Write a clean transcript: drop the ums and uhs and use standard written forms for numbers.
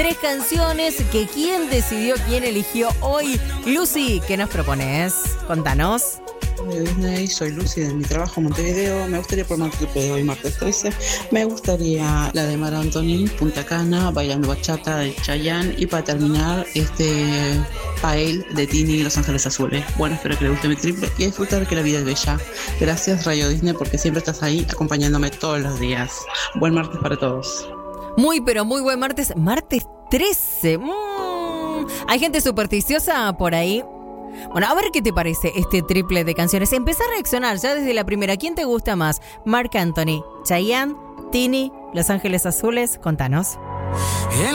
3 canciones que quién decidió, quién eligió hoy. Lucy, ¿qué nos propones? Contanos. De Disney, soy Lucy de mi trabajo en Montevideo. Me gustaría por el triple de hoy, martes 13. Me gustaría la de Mar Anthony, Punta Cana, Bailando Bachata de Chayanne. Y para terminar, Pael de Tini y Los Ángeles Azules. Bueno, espero que le guste mi triple y disfrutar que la vida es bella. Gracias, Radio Disney, porque siempre estás ahí acompañándome todos los días. Buen martes para todos. Muy, pero muy buen martes. Martes 13. ¿Hay gente supersticiosa por ahí? Bueno, a ver qué te parece este triple de canciones. Empezá a reaccionar ya desde la primera. ¿Quién te gusta más? Marc Anthony, Chayanne, Tini, Los Ángeles Azules. Contanos.